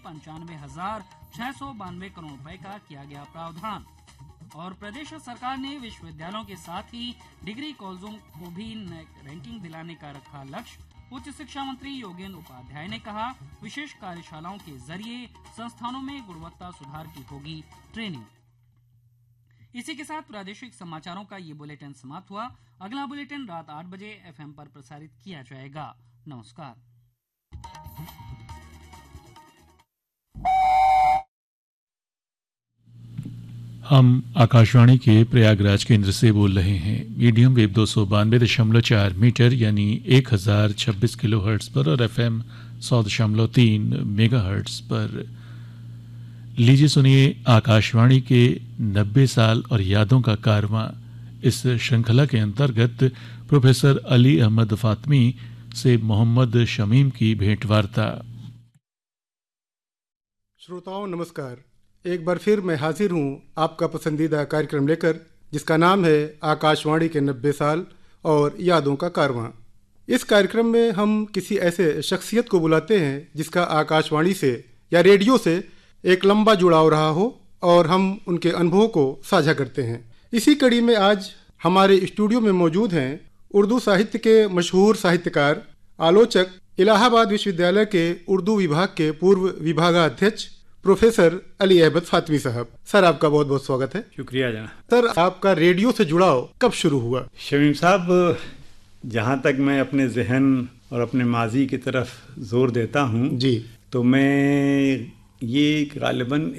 95,692 करोड़ रुपए का किया गया प्रावधान। और प्रदेश सरकार ने विश्वविद्यालयों के साथ ही डिग्री कॉलेजों को भी रैंकिंग दिलाने का रखा लक्ष्य। उच्च शिक्षा मंत्री योगेंद्र उपाध्याय ने कहा, विशेष कार्यशालाओं के जरिए संस्थानों में गुणवत्ता सुधार की होगी ट्रेनिंग। इसी के साथ प्रादेशिक समाचारों का ये बुलेटिन समाप्त हुआ। अगला बुलेटिन रात 8 बजे FM पर प्रसारित किया जाएगा। नमस्कार। हम आकाशवाणी के प्रयागराज केंद्र से बोल रहे हैं। मीडियम वेव 292.4 मीटर यानी 1026 किलोहर्ट्ज पर और FM 100.3 मेगाहर्ट्ज पर। लीजिए सुनिए आकाशवाणी के 90 साल और यादों का कारवां। इस श्रृंखला के अंतर्गत प्रोफेसर अली अहमद फातमी से मोहम्मद शमीम की भेंटवार्ता। श्रोताओं नमस्कार। एक बार फिर मैं हाजिर हूँ आपका पसंदीदा कार्यक्रम लेकर, जिसका नाम है आकाशवाणी के 90 साल और यादों का कारवां। इस कार्यक्रम में हम किसी ऐसे शख्सियत को बुलाते हैं जिसका आकाशवाणी से या रेडियो से एक लंबा जुड़ाव रहा हो और हम उनके अनुभवों को साझा करते हैं। इसी कड़ी में आज हमारे स्टूडियो में मौजूद हैं उर्दू साहित्य के मशहूर साहित्यकार, आलोचक, इलाहाबाद विश्वविद्यालय के उर्दू विभाग के पूर्व विभागाध्यक्ष प्रोफेसर अली अहमद फातमी साहब। सर, आपका बहुत बहुत स्वागत है। शुक्रिया जनाब। सर, आपका रेडियो से जुड़ाव कब शुरू हुआ? शमीम साहब, जहाँ तक मैं अपने जहन और अपने माजी की तरफ जोर देता हूँ जी, तो मैं ये गालिबन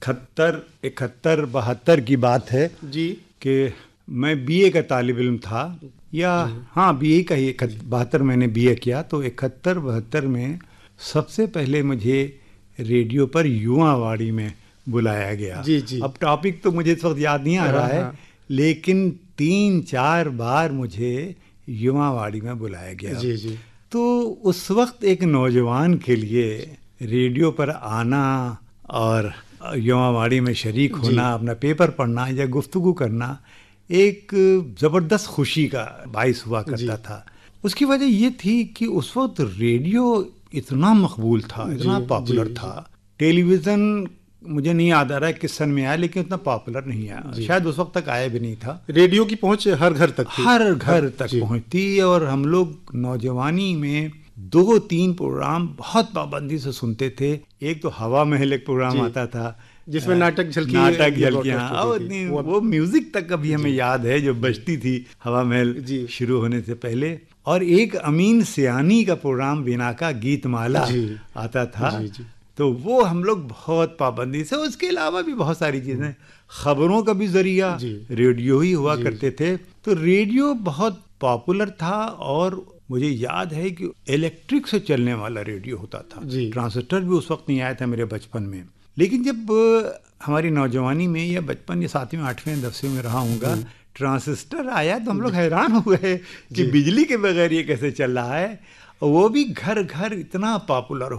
71-72 की बात है जी कि मैं BA का तालिब इल्म था, या हाँ BA का ही 72 मैंने BA किया। तो 71-72 में सबसे पहले मुझे रेडियो पर युवावाणी में बुलाया गया। जी जी। अब टॉपिक तो मुझे इस वक्त याद नहीं आ रहा है, लेकिन 3-4 बार मुझे युवावाणी में बुलाया गया। जी जी। तो उस वक्त एक नौजवान के लिए रेडियो पर आना और युवावाणी में शरीक होना, अपना पेपर पढ़ना या गुफ्तगू करना एक ज़बरदस्त खुशी का बाइस हुआ करता था। उसकी वजह ये थी कि उस वक्त रेडियो इतना मकबूल था, इतना पॉपुलर था। टेलीविज़न मुझे नहीं याद आ रहा है किस सन में आया, लेकिन उतना पॉपुलर नहीं आया, शायद उस वक्त तक आया भी नहीं था। रेडियो की पहुंच हर घर तक थी, हर घर तक पहुंचती। और हम लोग नौजवानी में 2-3 प्रोग्राम बहुत पाबंदी से सुनते थे। एक तो हवा महल एक प्रोग्राम आता था जिसमें नाटक झलकियाँ, और वो म्यूजिक तक अभी हमें याद है जो बजती थी हवा महल शुरू होने से पहले। और एक अमीन सियानी का प्रोग्राम बिना का गीतमाला आता था। तो वो हम लोग बहुत पाबंदी से, उसके अलावा भी बहुत सारी चीज़ें, खबरों का भी जरिया रेडियो ही हुआ करते थे। तो रेडियो बहुत पॉपुलर था। और मुझे याद है कि इलेक्ट्रिक से चलने वाला रेडियो होता था। ट्रांजिस्टर भी उस वक्त नहीं आया था मेरे बचपन में। लेकिन जब हमारी नौजवानी में या बचपन या 7वीं 8वीं 10वीं में रहा हूँगा, ट्रांजिस्टर आया तो हम लोग हैरान हुए कि बिजली के बगैर ये कैसे चल रहा है। और वो भी घर घर इतना पॉपुलर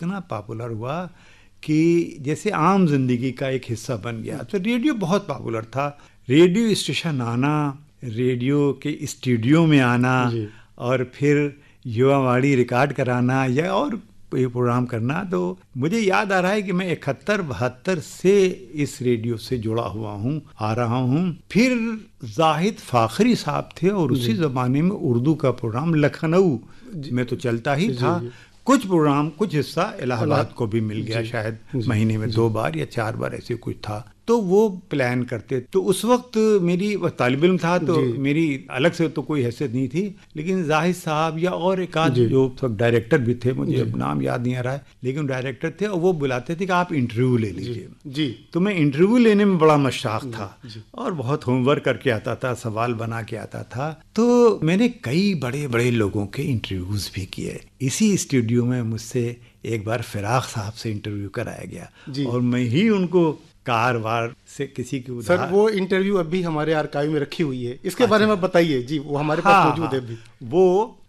हुआ कि जैसे आम जिंदगी का एक हिस्सा बन गया। तो रेडियो बहुत पॉपुलर था। रेडियो स्टेशन आना, रेडियो के स्टूडियो में आना और फिर युवावाणी रिकॉर्ड कराना या और ये प्रोग्राम करना। तो मुझे याद आ रहा है कि मैं 71-72 से इस रेडियो से जुड़ा हुआ हूँ, आ रहा हूँ। फिर जाहिद फाखरी साहब थे और उसी ज़माने में उर्दू का प्रोग्राम लखनऊ में तो चलता ही था। कुछ प्रोग्राम, कुछ हिस्सा इलाहाबाद को भी मिल गया, शायद महीने में 2 बार या 4 बार ऐसे कुछ था। तो वो प्लान करते। तो उस वक्त मेरी तालिब इल्म था, तो मेरी अलग से तो कोई हैसियत नहीं थी। लेकिन जाहिद साहब या और एक आध जो डायरेक्टर भी थे, मुझे अब नाम याद नहीं आ रहा है, लेकिन डायरेक्टर थे और वो बुलाते थे कि आप इंटरव्यू ले लीजिए। तो मैं इंटरव्यू लेने में बड़ा मशाक था और बहुत होमवर्क करके आता था, सवाल बना के आता था। तो मैंने कई बड़े बड़े लोगों के इंटरव्यूज भी किए। इसी स्टूडियो में मुझसे एक बार फिराक साहब से इंटरव्यू कराया गया और मैं ही उनको कारवार से किसी की सर, वो इंटरव्यू अभी हमारे आर्काइव में रखी हुई है, इसके बारे में बताइए जी। वो हमारे पास मौजूद है अभी। वो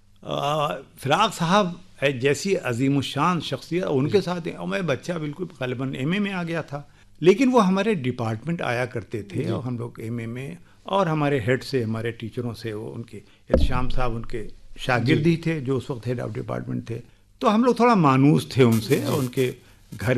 फिराक साहब जैसी अजीमुशान शख्सियत, उनके साथ और मैं बच्चा बिल्कुल गालिबन MA में आ गया था। लेकिन वो हमारे डिपार्टमेंट आया करते थे और हम लोग MA में, और हमारे हेड से, हमारे टीचरों से, वो उनके एहतशाम साहब उनके शागिर्द ही थे जो उस वक्त हेड ऑफ डिपार्टमेंट थे। तो हम लोग थोड़ा मानूस थे उनसे, और उनके घर